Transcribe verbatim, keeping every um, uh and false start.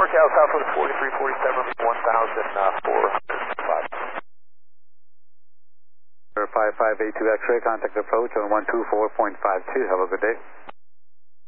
NorCal Southwest forty-three forty-seven, one thousand four hundred five. five five eight two X-ray, contact approach on one two four point five two. Have a good day.